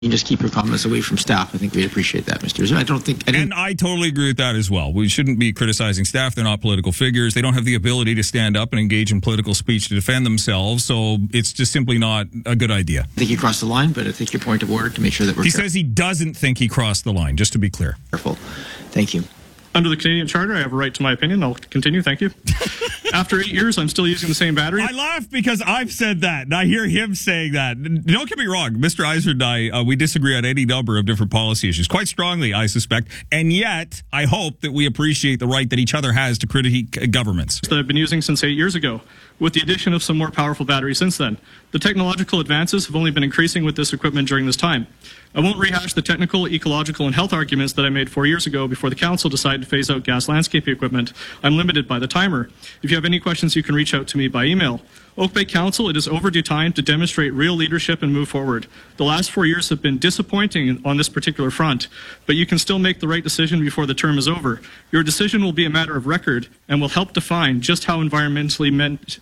You can just keep your comments away from staff. I think we'd appreciate that, Mr. Zimmer. And I totally agree with that as well. We shouldn't be criticizing staff. They're not political figures. They don't have the ability to stand up and engage in political speech to defend themselves. So it's just simply not a good idea. I think he crossed the line, but I think your point of order to make sure that we're He says he doesn't think he crossed the line, just to be clear. Careful. Thank you. Under the Canadian Charter, I have a right to my opinion. I'll continue. Thank you. After 8 years, I'm still using the same battery. I laugh because I've said that, and I hear him saying that. Don't get me wrong. Mr. Eisner and I, we disagree on any number of different policy issues, quite strongly, I suspect. And yet, I hope that we appreciate the right that each other has to critique governments. That I've been using since 8 years ago, with the addition of some more powerful batteries since then. The technological advances have only been increasing with this equipment during this time. I won't rehash the technical, ecological, and health arguments that I made 4 years ago before the Council decided to phase out gas landscaping equipment. I'm limited by the timer. If you have any questions, you can reach out to me by email. Oak Bay Council, it is overdue time to demonstrate real leadership and move forward. The last 4 years have been disappointing on this particular front, but you can still make the right decision before the term is over. Your decision will be a matter of record and will help define just how environmentally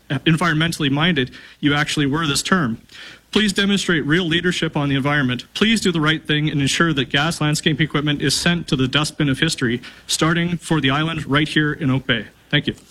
minded you actually were this term. Please demonstrate real leadership on the environment. Please do the right thing and ensure that gas landscape equipment is sent to the dustbin of history, starting for the island right here in Oak Bay. Thank you.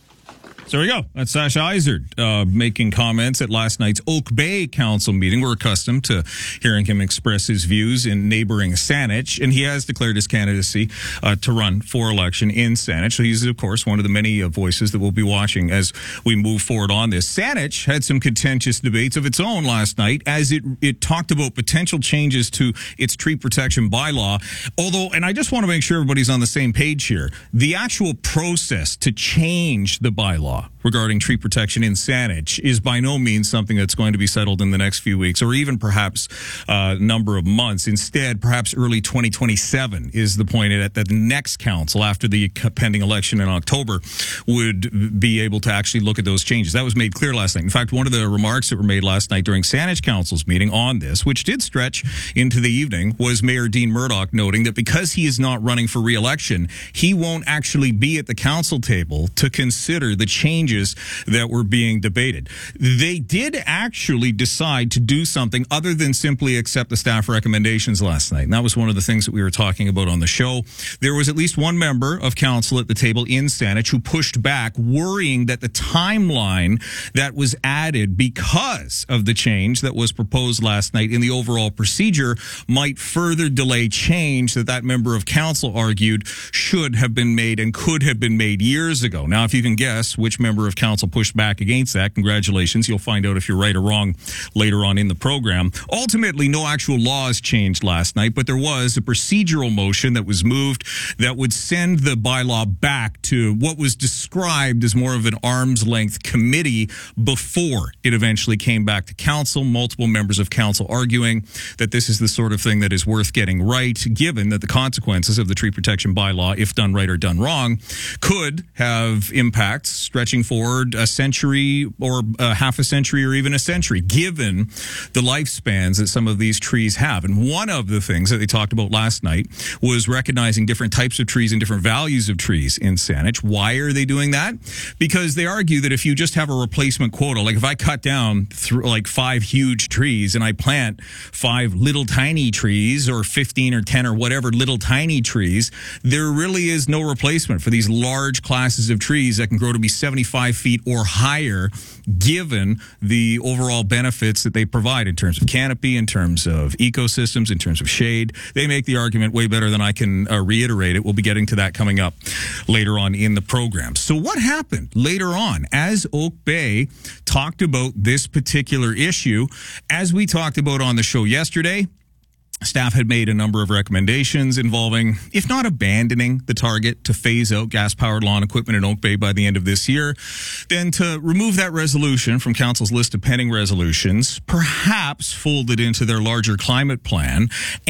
So there you go. That's Sasha Izard making comments at last night's Oak Bay Council meeting. We're accustomed to hearing him express his views in neighboring Saanich, and he has declared his candidacy to run for election in Saanich. So he's, of course, one of the many voices that we'll be watching as we move forward on this. Saanich had some contentious debates of its own last night as it talked about potential changes to its tree protection bylaw. Although, and I just want to make sure everybody's on the same page here, the actual process to change the bylaw regarding tree protection in Saanich is by no means something that's going to be settled in the next few weeks or even perhaps a number of months. Instead, perhaps early 2027 is the point that the next council, after the pending election in October, would be able to actually look at those changes. That was made clear last night. In fact, one of the remarks that were made last night during Saanich Council's meeting on this, which did stretch into the evening, was Mayor Dean Murdoch noting that because he is not running for re-election, he won't actually be at the council table to consider the changes that were being debated. They did actually decide to do something other than simply accept the staff recommendations last night. And that was one of the things that we were talking about on the show. There was at least one member of council at the table in Saanich who pushed back, worrying that the timeline that was added because of the change that was proposed last night in the overall procedure might further delay change that member of council argued should have been made and could have been made years ago. Now, if you can guess which member of council pushed back against that, congratulations. You'll find out if you're right or wrong later on in the program. Ultimately, no actual laws changed last night, but there was a procedural motion that was moved that would send the bylaw back to what was described as more of an arm's length committee before it eventually came back to council. Multiple members of council arguing that this is the sort of thing that is worth getting right, given that the consequences of the tree protection bylaw, if done right or done wrong, could have impacts stretching forward a century or half a century or even a century, given the lifespans that some of these trees have. And one of the things that they talked about last night was recognizing different types of trees and different values of trees in Saanich. Why are they doing that? Because they argue that if you just have a replacement quota, like if I cut down like 5 huge trees and I plant 5 little tiny trees or 15 or 10 or whatever little tiny trees, there really is no replacement for these large classes of trees that can grow to be 75 feet or higher, given the overall benefits that they provide in terms of canopy, in terms of ecosystems, in terms of shade. They make the argument way better than I can reiterate it. We'll be getting to that coming up later on in the program. So what happened later on as Oak Bay talked about this particular issue? As we talked about on the show yesterday, staff had made a number of recommendations involving, if not abandoning the target to phase out gas-powered lawn equipment in Oak Bay by the end of this year, then to remove that resolution from council's list of pending resolutions, perhaps fold it into their larger climate plan,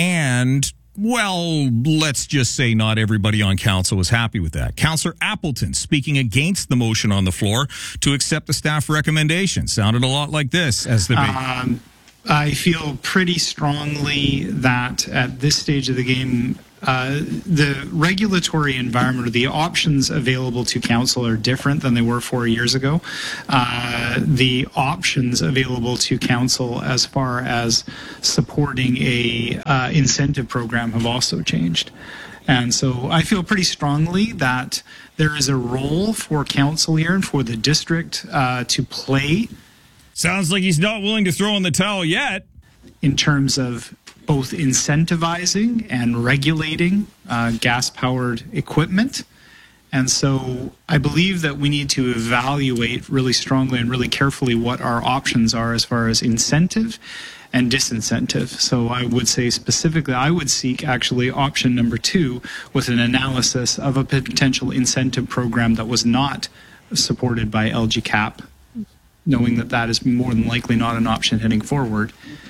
and well, let's just say not everybody on council was happy with that. Councillor Appleton, speaking against the motion on the floor to accept the staff recommendation, sounded a lot like this as the I feel pretty strongly that at this stage of the game, the regulatory environment or the options available to council are different than they were 4 years ago. The options available to council as far as supporting a incentive program have also changed. And so I feel pretty strongly that there is a role for council here and for the district to play. Sounds like he's not willing to throw in the towel yet. In terms of both incentivizing and regulating gas-powered equipment. And so I believe that we need to evaluate really strongly and really carefully what our options are as far as incentive and disincentive. So I would say specifically, I would seek actually option number 2 with an analysis of a potential incentive program that was not supported by LGCAP, knowing that that is more than likely not an option heading forward,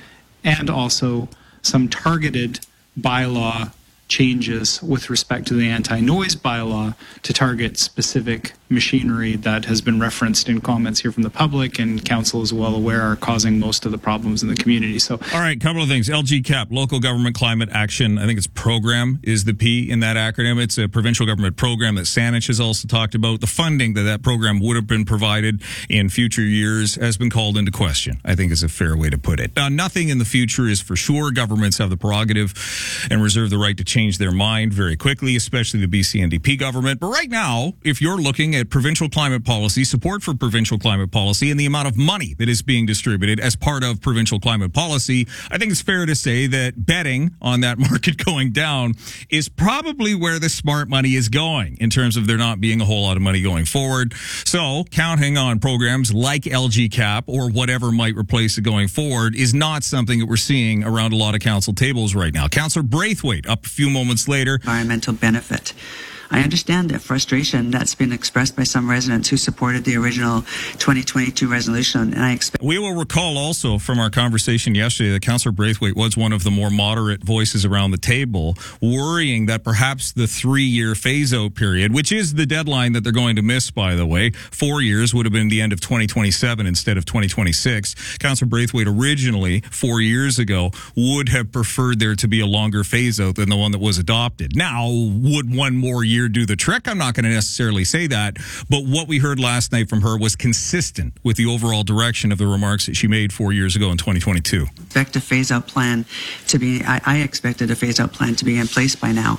and also some targeted bylaw changes with respect to the anti-noise bylaw to target specific machinery that has been referenced in comments here from the public and council is well aware are causing most of the problems in the community. So, all right, couple of things. LGCAP, Local Government Climate Action, I think it's program is the P in that acronym. It's a provincial government program that Saanich has also talked about. The funding that program would have been provided in future years has been called into question, I think is a fair way to put it. Now, nothing in the future is for sure. Governments have the prerogative and reserve the right to change their mind very quickly, especially the BC NDP government. But right now, if you're looking at provincial climate policy, support for provincial climate policy, and the amount of money that is being distributed as part of provincial climate policy, I think it's fair to say that betting on that market going down is probably where the smart money is going in terms of there not being a whole lot of money going forward. So counting on programs like LGCAP or whatever might replace it going forward is not something that we're seeing around a lot of council tables right now. Councillor Braithwaite, up a few moments later. Environmental benefit. I understand the frustration that's been expressed by some residents who supported the original 2022 resolution, and I expect... We will recall also from our conversation yesterday that Councillor Braithwaite was one of the more moderate voices around the table, worrying that perhaps the 3-year phase-out period, which is the deadline that they're going to miss, by the way, 4 years would have been the end of 2027 instead of 2026. Councillor Braithwaite originally, 4 years ago, would have preferred there to be a longer phase-out than the one that was adopted. Now, would one more year do the trick? I'm not going to necessarily say that, but what we heard last night from her was consistent with the overall direction of the remarks that she made 4 years ago in 2022. Expect a phase-out plan to be, I expected a phase-out plan to be in place by now,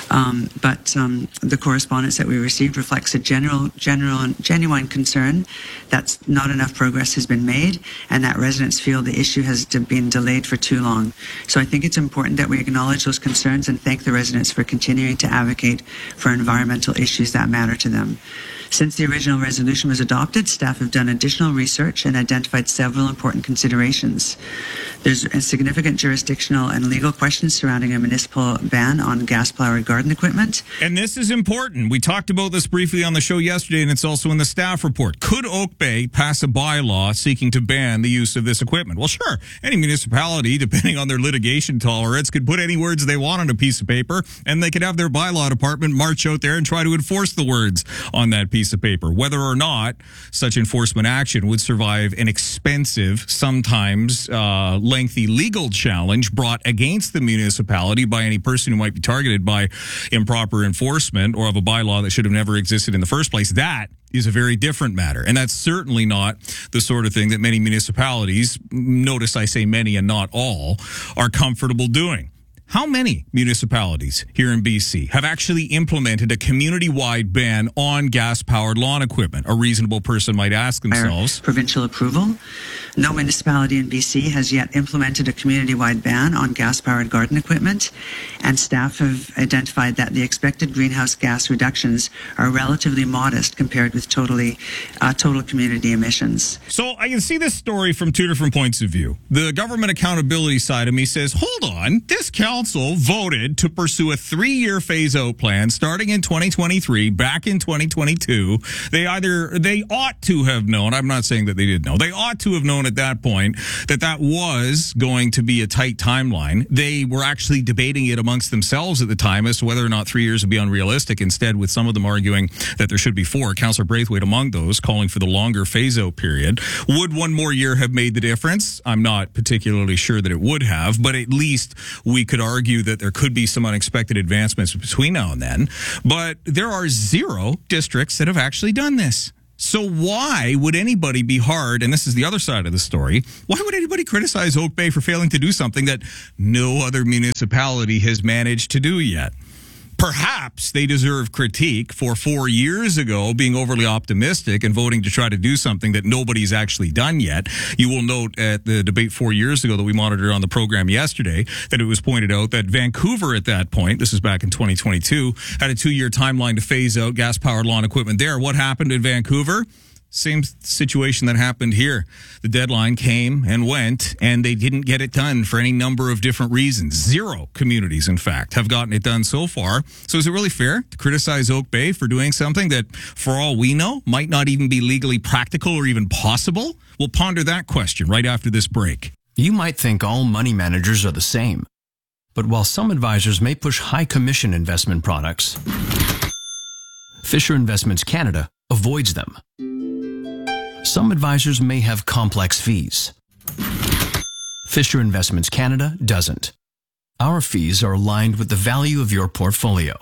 but the correspondence that we received reflects a genuine concern that not enough progress has been made and that residents feel the issue has been delayed for too long. So I think it's important that we acknowledge those concerns and thank the residents for continuing to advocate for environmental issues that matter to them. Since the original resolution was adopted, staff have done additional research and identified several important considerations. There's a significant jurisdictional and legal questions surrounding a municipal ban on gas-powered garden equipment. And this is important. We talked about this briefly on the show yesterday, and it's also in the staff report. Could Oak Bay pass a bylaw seeking to ban the use of this equipment? Well, sure. Any municipality, depending on their litigation tolerance, could put any words they want on a piece of paper, and they could have their bylaw department march out there and try to enforce the words on that piece of paper. Whether or not such enforcement action would survive an expensive, sometimes lengthy legal challenge brought against the municipality by any person who might be targeted by improper enforcement or of a bylaw that should have never existed in the first place, that is a very different matter. And that's certainly not the sort of thing that many municipalities, notice I say many and not all, are comfortable doing. How many municipalities here in BC have actually implemented a community-wide ban on gas-powered lawn equipment? A reasonable person might ask themselves. Provincial approval. No municipality in BC has yet implemented a community-wide ban on gas-powered garden equipment, and staff have identified that the expected greenhouse gas reductions are relatively modest compared with total community emissions. So I can see this story from two different points of view. The government accountability side of me says, hold on, this council voted to pursue a 3-year phase-out plan starting in 2023, back in 2022. They ought to have known, I'm not saying that they did know, they ought to have known known at that point that was going to be a tight timeline. They were actually debating it amongst themselves at the time as to whether or not 3 years would be unrealistic. Instead, with some of them arguing that there should be 4, Councillor Braithwaite among those, calling for the longer phase-out period. Would one more year have made the difference? I'm not particularly sure that it would have, but at least we could argue that there could be some unexpected advancements between now and then. But there are 0 districts that have actually done this. So why would anybody be hard, and this is the other side of the story, why would anybody criticize Oak Bay for failing to do something that no other municipality has managed to do yet? Perhaps they deserve critique for 4 years ago being overly optimistic and voting to try to do something that nobody's actually done yet. You will note at the debate 4 years ago that we monitored on the program yesterday that it was pointed out that Vancouver at that point, this is back in 2022, had a 2-year timeline to phase out gas-powered lawn equipment there. What happened in Vancouver? Same situation that happened here. The deadline came and went, and they didn't get it done for any number of different reasons. 0 communities, in fact, have gotten it done so far. So is it really fair to criticize Oak Bay for doing something that, for all we know, might not even be legally practical or even possible? We'll ponder that question right after this break. You might think all money managers are the same. But while some advisors may push high commission investment products, Fisher Investments Canada avoids them. Some advisors may have complex fees. Fisher Investments Canada doesn't. Our fees are aligned with the value of your portfolio.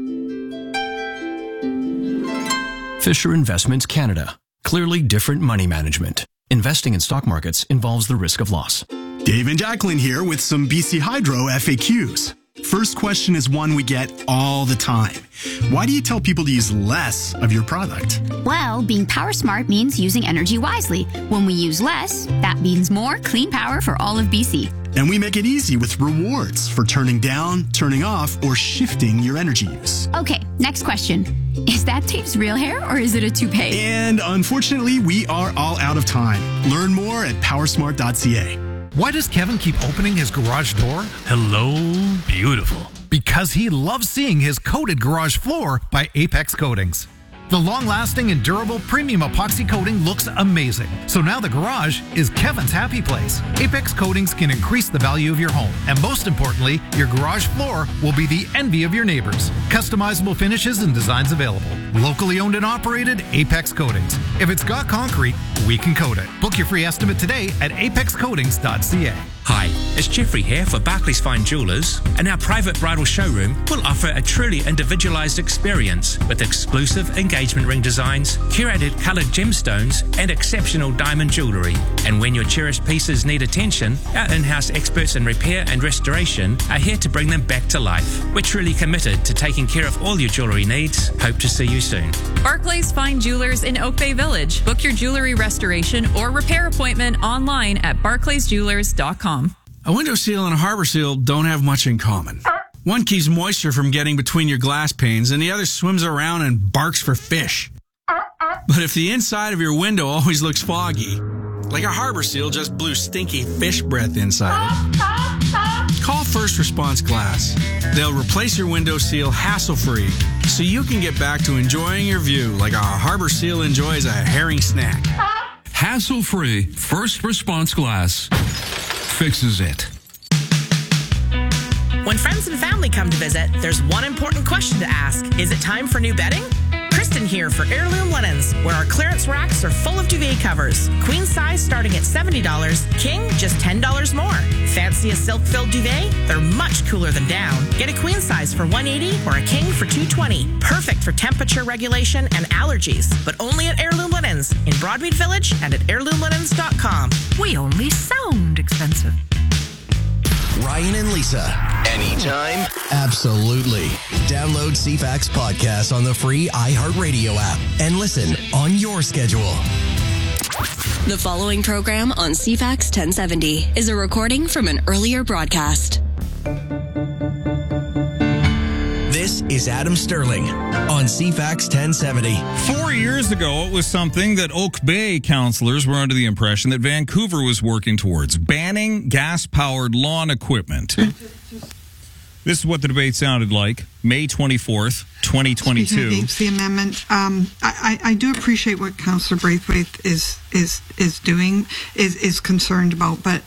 Fisher Investments Canada. Clearly different money management. Investing in stock markets involves the risk of loss. Dave and Jacqueline here with some BC Hydro FAQs. First question is one we get all the time. Why do you tell people to use less of your product? Well, being power smart means using energy wisely. When we use less, that means more clean power for all of BC. And we make it easy with rewards for turning down, turning off, or shifting your energy use. Okay, next question. Is that Dave's real hair or is it a toupee? And unfortunately, we are all out of time. Learn more at powersmart.ca. Why does Kevin keep opening his garage door? Hello, beautiful. Because he loves seeing his coated garage floor by Apex Coatings. The long-lasting and durable premium epoxy coating looks amazing. So now the garage is Kevin's happy place. Apex Coatings can increase the value of your home. And most importantly, your garage floor will be the envy of your neighbors. Customizable finishes and designs available. Locally owned and operated Apex Coatings. If it's got concrete, we can coat it. Book your free estimate today at apexcoatings.ca. Hi, it's Jeffrey here for Barclays Fine Jewelers, and our private bridal showroom will offer a truly individualized experience with exclusive engagement ring designs, curated colored gemstones, and exceptional diamond jewelry. And when your cherished pieces need attention, our in-house experts in repair and restoration are here to bring them back to life. We're truly committed to taking care of all your jewelry needs. Hope to see you soon. Barclays Fine Jewelers in Oak Bay Village. Book your jewelry restoration or repair appointment online at barclaysjewelers.com. A window seal and a harbor seal don't have much in common. One keeps moisture from getting between your glass panes, and the other swims around and barks for fish. But if the inside of your window always looks foggy, like a harbor seal just blew stinky fish breath inside it, call First Response Glass. They'll replace your window seal hassle-free, so you can get back to enjoying your view like a harbor seal enjoys a herring snack. Hassle-free First Response Glass fixes it. When friends and family come to visit, there's one important question to ask. Is it time for new bedding? Kristen here for Heirloom Linens, where our clearance racks are full of duvet covers. Queen size starting at $70, king just $10 more. Fancy a silk-filled duvet? They're much cooler than down. Get a queen size for $180 or a king for $220. Perfect for temperature regulation and allergies, but only at Heirloom Linens in Broadmead Village and at heirloomlinens.com. We only sound expensive. Ryan and Lisa. Anytime? Absolutely. Download CFAX podcast on the free iHeartRadio app and listen on your schedule. The following program on CFAX 1070 is a recording from an earlier broadcast. This is Adam Sterling on CFAX 1070. 4 years ago, it was something that Oak Bay councillors were under the impression that Vancouver was working towards, banning gas-powered lawn equipment. This is what the debate sounded like. May 24th, 2022. Against the amendment. I do appreciate what Councillor Braithwaite is doing, is concerned about, but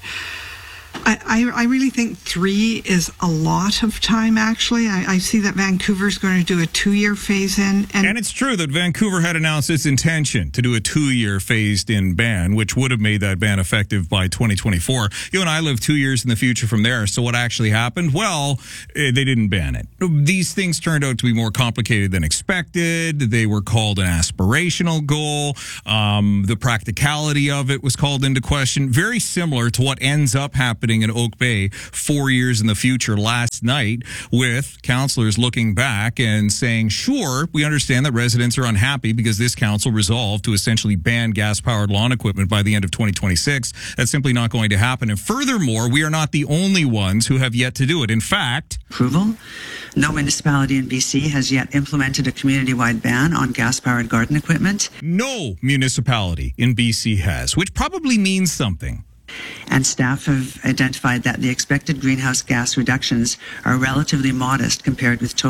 I really think 3 is a lot of time, actually. I see that Vancouver's going to do a 2-year phase-in. And it's true that Vancouver had announced its intention to do a 2-year phased-in ban, which would have made that ban effective by 2024. You and I live 2 years in the future from there. So what actually happened? Well, they didn't ban it. These things turned out to be more complicated than expected. They were called an aspirational goal. The practicality of it was called into question. Very similar to what ends up happening in Oak Bay 4 years in the future last night, with councillors looking back and saying, sure, we understand that residents are unhappy because this council resolved to essentially ban gas-powered lawn equipment by the end of 2026. That's simply not going to happen. And furthermore, we are not the only ones who have yet to do it. In fact, approval. No municipality in BC has yet implemented a community-wide ban on gas-powered garden equipment. No municipality in BC has, which probably means something. And staff have identified that the expected greenhouse gas reductions are relatively modest compared with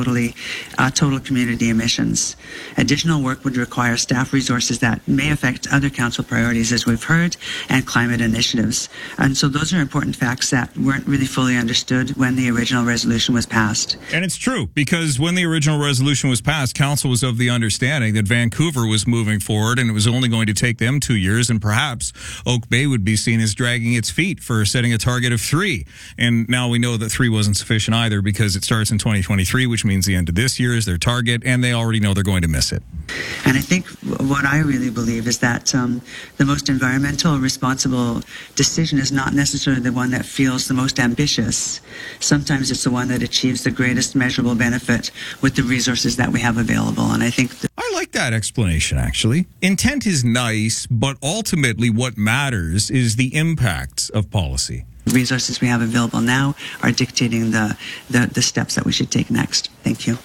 total community emissions. Additional work would require staff resources that may affect other council priorities, as we've heard, and climate initiatives. And so those are important facts that weren't really fully understood when the original resolution was passed. And it's true, because when the original resolution was passed, council was of the understanding that Vancouver was moving forward and it was only going to take them 2 years, and perhaps Oak Bay would be seen as dragging its feet for setting a target of 3. And now we know that 3 wasn't sufficient either, because it starts in 2023, which means the end of this year is their target, and they already know they're going to miss it. And I think what I really believe is that the most environmental responsible decision is not necessarily the one that feels the most ambitious. Sometimes it's the one that achieves the greatest measurable benefit with the resources that we have available. And I think I like that explanation, actually. Intent is nice, but ultimately what matters is the impacts of policy. Resources we have available now are dictating the steps that we should take next. Thank you.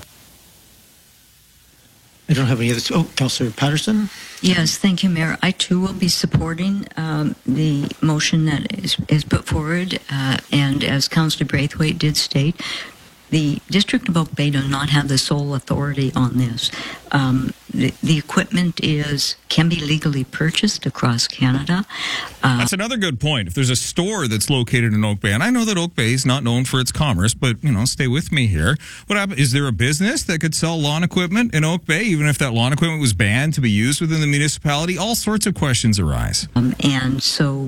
I don't have any other. Oh, Councillor Patterson. Yes, thank you, Mayor. I too will be supporting the motion that is put forward, and as Councillor Braithwaite did state, the District of Oak Bay does not have the sole authority on this. The equipment can be legally purchased across Canada. That's another good point. If there's a store that's located in Oak Bay, and I know that Oak Bay is not known for its commerce, but stay with me here. What happens? Is there a business that could sell lawn equipment in Oak Bay, even if that lawn equipment was banned to be used within the municipality? All sorts of questions arise. And so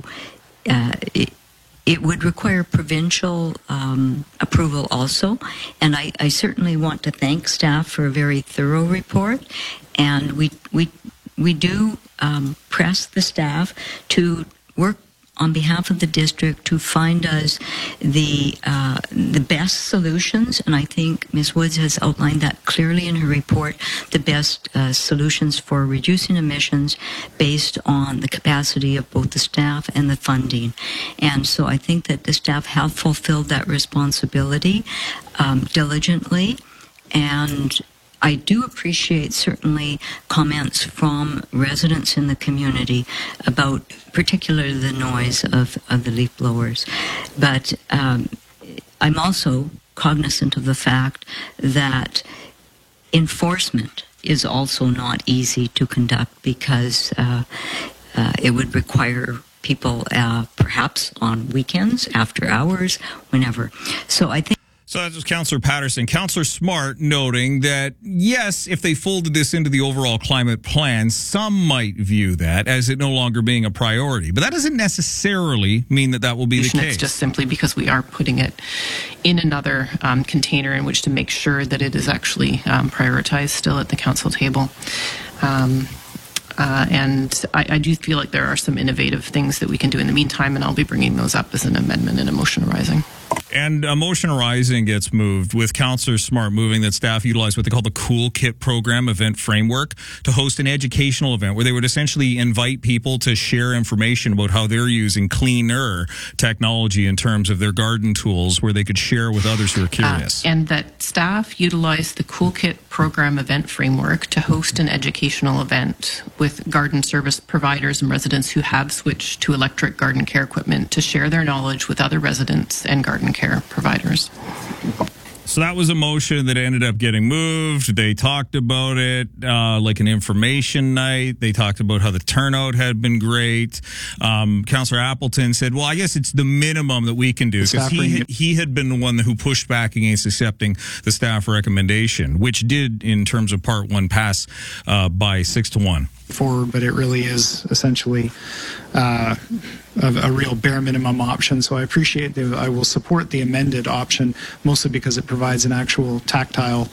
it would require provincial approval also, and I certainly want to thank staff for a very thorough report, and we do press the staff to work on behalf of the district to find us the best solutions, and I think Ms. Woods has outlined that clearly in her report, the best solutions for reducing emissions based on the capacity of both the staff and the funding. And so I think that the staff have fulfilled that responsibility diligently, and I do appreciate certainly comments from residents in the community about particularly the noise of the leaf blowers. But I'm also cognizant of the fact that enforcement is also not easy to conduct, because it would require people perhaps on weekends, after hours, whenever. So I think. So that was Councillor Patterson. Councillor Smart noting that, yes, if they folded this into the overall climate plan, some might view that as it no longer being a priority. But that doesn't necessarily mean that will be the case. It's just simply because we are putting it in another container in which to make sure that it is actually prioritized still at the council table. And I do feel like there are some innovative things that we can do in the meantime, and I'll be bringing those up as an amendment in a motion arising. And a motion arising gets moved with Councillor Smart moving that staff utilize what they call the Cool Kit program event framework to host an educational event where they would essentially invite people to share information about how they're using cleaner technology in terms of their garden tools, where they could share with others who are curious. And that staff utilize the Cool Kit program event framework to host an educational event with garden service providers and residents who have switched to electric garden care equipment to share their knowledge with other residents and garden care providers. So that was a motion that ended up getting moved. They talked about it like an information night. They talked about how the turnout had been great. Councillor Appleton said, well, I guess it's the minimum that we can do, because he had been the one who pushed back against accepting the staff recommendation, which did, in terms of Part 1, pass by 6-1. Forward, but it really is essentially a real bare minimum option. So I appreciate I will support the amended option, mostly because it provides an actual tactile,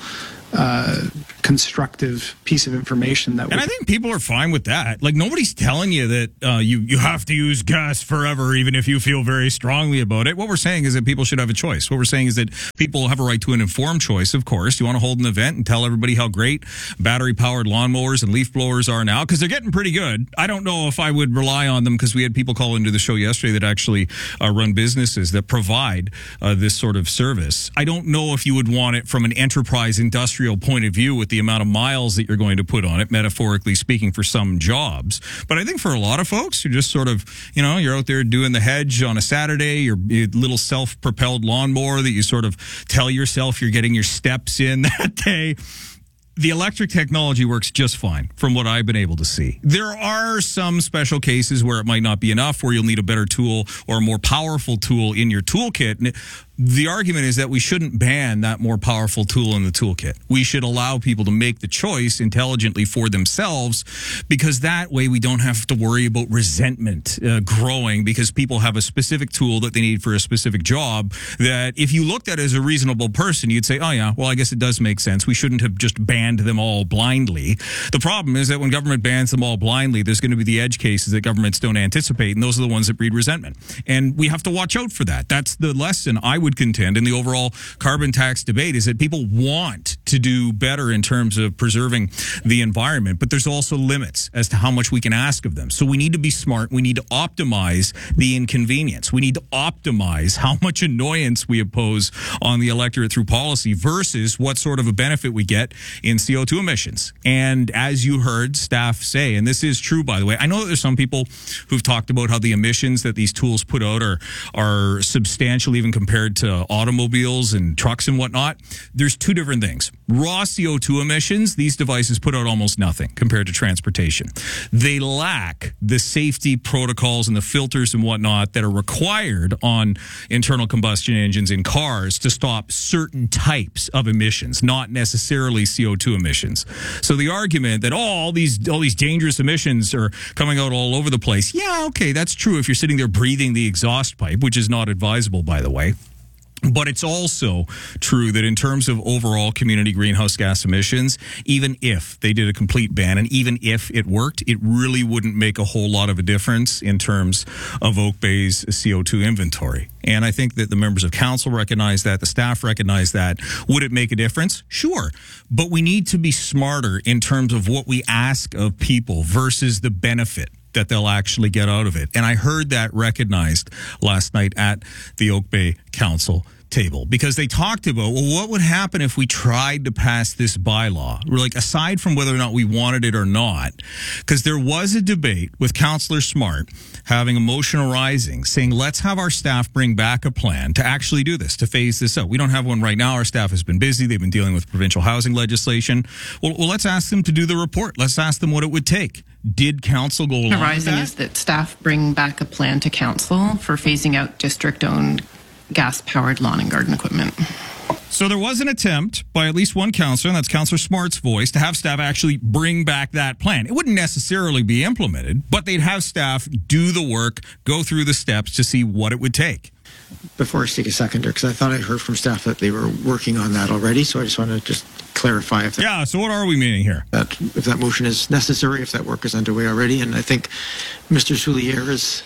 constructive piece of information that. And I think people are fine with that. Like, nobody's telling you that you have to use gas forever, even if you feel very strongly about it. What we're saying is that people should have a choice. What we're saying is that people have a right to an informed choice. Of course, you want to hold an event and tell everybody how great battery-powered lawnmowers and leaf blowers are now, because they're getting pretty good. I don't know if I would rely on them, because we had people call into the show yesterday that actually run businesses that provide this sort of service. I don't know if you would want it from an enterprise industrial point of view with the amount of miles that you're going to put on it, metaphorically speaking, for some jobs. But I think for a lot of folks, you're just sort of, you're out there doing the hedge on a Saturday, your little self-propelled lawnmower that you sort of tell yourself you're getting your steps in that day. The electric technology works just fine from what I've been able to see. There are some special cases where it might not be enough, where you'll need a better tool or a more powerful tool in your toolkit. And the argument is that we shouldn't ban that more powerful tool in the toolkit. We should allow people to make the choice intelligently for themselves, because that way we don't have to worry about resentment growing because people have a specific tool that they need for a specific job that if you looked at it as a reasonable person, you'd say, oh yeah, well, I guess it does make sense. We shouldn't have just banned them all blindly. The problem is that when government bans them all blindly, there's going to be the edge cases that governments don't anticipate, and those are the ones that breed resentment. And we have to watch out for that. That's the lesson I would contend in the overall carbon tax debate, is that people want to do better in terms of preserving the environment, but there's also limits as to how much we can ask of them. So we need to be smart. We need to optimize the inconvenience. We need to optimize how much annoyance we impose on the electorate through policy versus what sort of a benefit we get in CO2 emissions. And as you heard staff say, and this is true, by the way, I know that there's some people who've talked about how the emissions that these tools put out are substantial even compared to automobiles and trucks and whatnot. There's two different things. Raw CO2 emissions, these devices put out almost nothing compared to transportation. They lack the safety protocols and the filters and whatnot that are required on internal combustion engines in cars to stop certain types of emissions, not necessarily CO2 emissions. So the argument that all these dangerous emissions are coming out all over the place, yeah, okay, that's true if you're sitting there breathing the exhaust pipe, which is not advisable, by the way. But it's also true that in terms of overall community greenhouse gas emissions, even if they did a complete ban and even if it worked, it really wouldn't make a whole lot of a difference in terms of Oak Bay's CO2 inventory. And I think that the members of council recognize that, the staff recognize that. Would it make a difference? Sure. But we need to be smarter in terms of what we ask of people versus the benefit that they'll actually get out of it. And I heard that recognized last night at the Oak Bay Council table, because they talked about, well, what would happen if we tried to pass this bylaw? We're like, aside from whether or not we wanted it or not, because there was a debate with Councillor Smart having a motion arising saying, let's have our staff bring back a plan to actually do this, to phase this out. We don't have one right now. Our staff has been busy. They've been dealing with provincial housing legislation. Well, let's ask them to do the report. Let's ask them what it would take. Did council go along with that? Arising is that staff bring back a plan to council for phasing out district-owned gas-powered lawn and garden equipment. So there was an attempt by at least one councillor, and that's Councillor Smart's voice, to have staff actually bring back that plan. It wouldn't necessarily be implemented, but they'd have staff do the work, go through the steps to see what it would take. Before I take a seconder, because I thought I heard from staff that they were working on that already, so I just want to just clarify if yeah, so what are we meaning here? If that motion is necessary, if that work is underway already, and I think Mr. Soulier is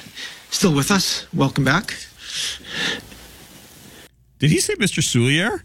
still with us. Welcome back. Did he say Mr. Soulier?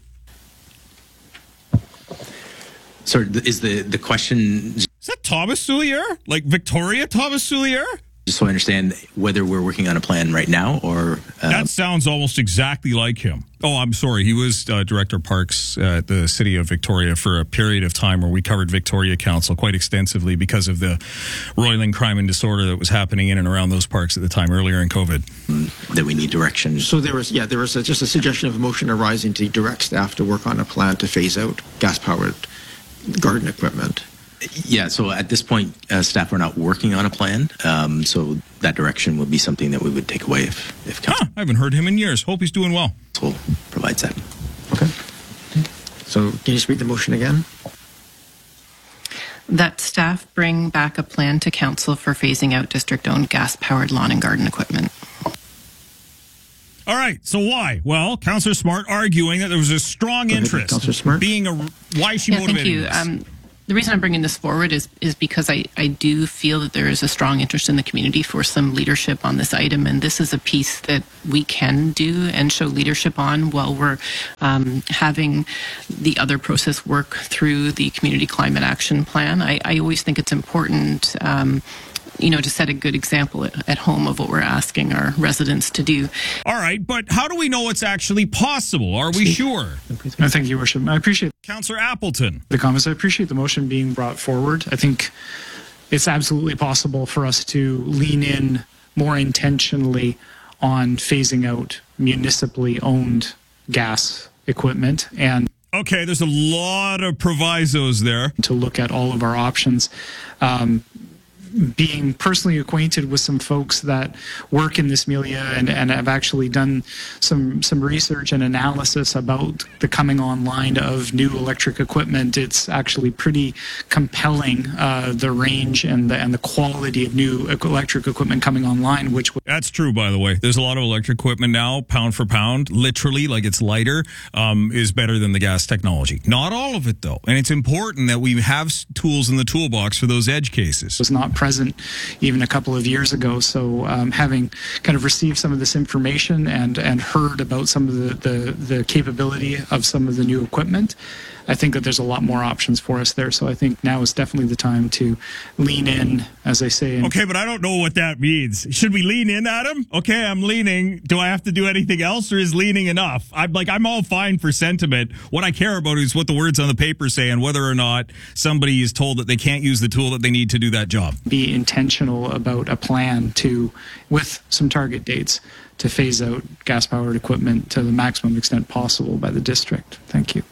So is the question... Is that Thomas Soulier? Like Victoria Thomas Soulier? Just so I understand whether we're working on a plan right now or... That sounds almost exactly like him. Oh, I'm sorry. He was Director of Parks at the City of Victoria for a period of time where we covered Victoria Council quite extensively because of the roiling crime and disorder that was happening in and around those parks at the time earlier in COVID. That we need direction. So there was just a suggestion of a motion arising to direct staff to work on a plan to phase out gas-powered garden equipment. Yeah, so at this point, staff are not working on a plan, so that direction would be something that we would take away if council... I haven't heard him in years. Hope he's doing well. So provides that. Okay. So can you speak the motion again? That staff bring back a plan to council for phasing out district-owned gas-powered lawn and garden equipment. All right, so why? Well, Councillor Smart arguing that there was a strong interest. Councillor Smart. Why is she motivating this? Thank you. The reason I'm bringing this forward is because I do feel that there is a strong interest in the community for some leadership on this item, and this is a piece that we can do and show leadership on while we're having the other process work through the Community Climate Action Plan. I always think it's important to set a good example at home of what we're asking our residents to do. All right, but how do we know it's actually possible? Are we sure? No, thank you, Your Worship. I appreciate Councillor Appleton. The comments. I appreciate the motion being brought forward. I think it's absolutely possible for us to lean in more intentionally on phasing out municipally owned gas equipment and okay, there's a lot of provisos there. To look at all of our options. Being personally acquainted with some folks that work in this milieu and have actually done some research and analysis about the coming online of new electric equipment, it's actually pretty compelling, the range and the quality of new electric equipment coming online. That's true, by the way. There's a lot of electric equipment now, pound for pound, literally, like it's lighter, is better than the gas technology. Not all of it, though. And it's important that we have tools in the toolbox for those edge cases. Was not present even a couple of years ago. So having kind of received some of this information and heard about some of the capability of some of the new equipment, I think that there's a lot more options for us there. So I think now is definitely the time to lean in, as I say. Okay, but I don't know what that means. Should we lean in, Adam? Okay, I'm leaning. Do I have to do anything else, or is leaning enough? I'm all fine for sentiment. What I care about is what the words on the paper say and whether or not somebody is told that they can't use the tool that they need to do that job. Be intentional about a plan with some target dates, to phase out gas-powered equipment to the maximum extent possible by the district. Thank you.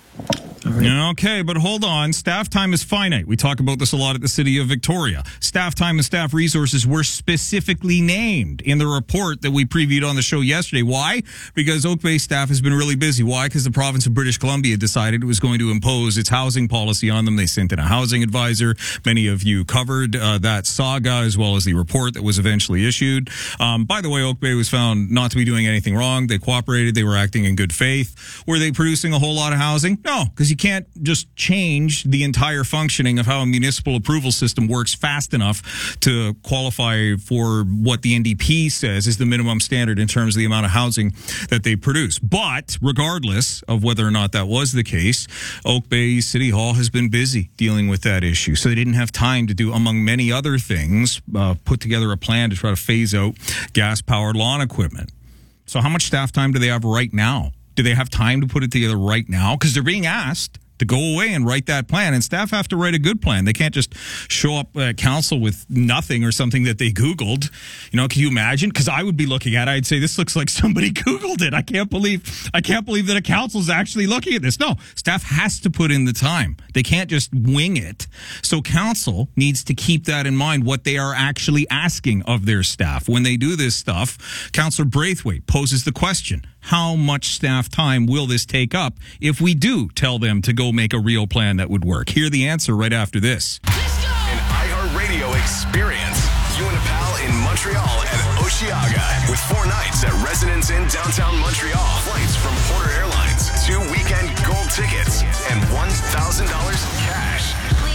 Okay, but hold on. Staff time is finite. We talk about this a lot at the City of Victoria. Staff time and staff resources were specifically named in the report that we previewed on the show yesterday. Why? Because Oak Bay staff has been really busy. Why? Because the province of British Columbia decided it was going to impose its housing policy on them. They sent in a housing advisor. Many of you covered that saga as well as the report that was eventually issued. By the way, Oak Bay was found not to be doing anything wrong. They cooperated. They were acting in good faith. Were they producing a whole lot of housing? No, because you can't just change the entire functioning of how a municipal approval system works fast enough to qualify for what the NDP says is the minimum standard in terms of the amount of housing that they produce. But regardless of whether or not that was the case, Oak Bay City Hall has been busy dealing with that issue. So they didn't have time to do, among many other things, put together a plan to try to phase out gas-powered lawn equipment. So how much staff time do they have right now? Do they have time to put it together right now? Because they're being asked to go away and write that plan, and staff have to write a good plan. They can't just show up at council with nothing or something that they Googled. Can you imagine? Because I would be looking at it, I'd say, this looks like somebody Googled it. I can't believe that a council's actually looking at this. No, staff has to put in the time. They can't just wing it. So council needs to keep that in mind, what they are actually asking of their staff. When they do this stuff, Councillor Braithwaite poses the question, how much staff time will this take up if we do tell them to go make a real plan that would work? Hear the answer right after this. An iHeartRadio experience. You and a pal in Montreal at Osheaga with 4 nights at Residence Inn downtown Montreal. Flights from Porter Airlines, 2 weekend gold tickets, and $1,000 cash.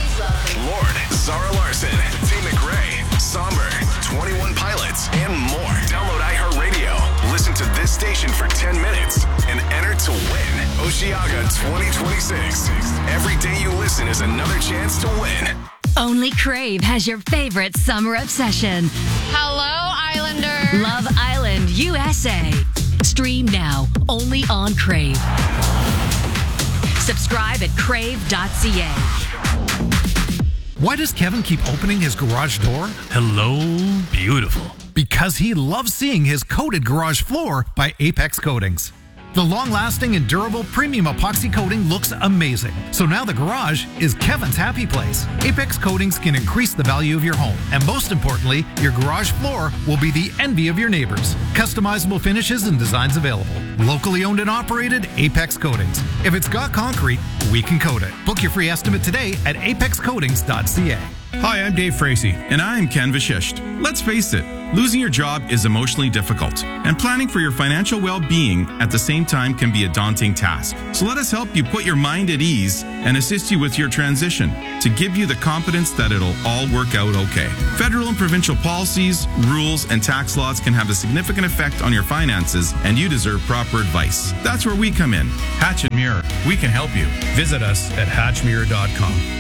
Lord, Zara Larson, T. McRae, Somber, 21 Pilots, and more. Download iHeartRadio. Listen to this station for 10 minutes and enter to win Osheaga 2026. Every day you listen is another chance to win. Only Crave has your favorite summer obsession. Hello, Islanders. Love Island, USA. Stream now, only on Crave. Subscribe at crave.ca. Why does Kevin keep opening his garage door? Hello, beautiful. Because he loves seeing his coated garage floor by Apex Coatings. The long-lasting and durable premium epoxy coating looks amazing. So now the garage is Kevin's happy place. Apex Coatings can increase the value of your home. And most importantly, your garage floor will be the envy of your neighbors. Customizable finishes and designs available. Locally owned and operated, Apex Coatings. If it's got concrete, we can coat it. Book your free estimate today at apexcoatings.ca. Hi, I'm Dave Frazee, and I'm Ken Vashisht. Let's face it, losing your job is emotionally difficult, and planning for your financial well-being at the same time can be a daunting task. So let us help you put your mind at ease and assist you with your transition to give you the confidence that it'll all work out okay. Federal and provincial policies, rules, and tax laws can have a significant effect on your finances, and you deserve proper advice. That's where we come in. Hatch and Muir, we can help you. Visit us at hatchmuir.com.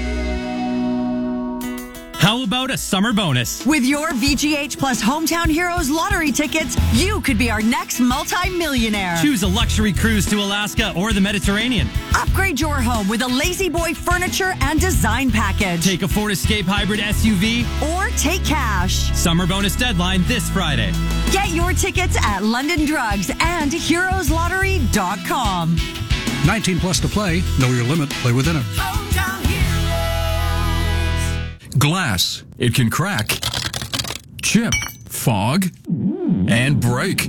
How about a summer bonus? With your VGH Plus Hometown Heroes lottery tickets, you could be our next multi-millionaire. Choose a luxury cruise to Alaska or the Mediterranean. Upgrade your home with a Lazy Boy furniture and design package. Take a Ford Escape Hybrid SUV. Or take cash. Summer bonus deadline this Friday. Get your tickets at London Drugs and HeroesLottery.com. 19 plus to play. Know your limit. Play within it. Glass. It can crack, chip, fog, and break.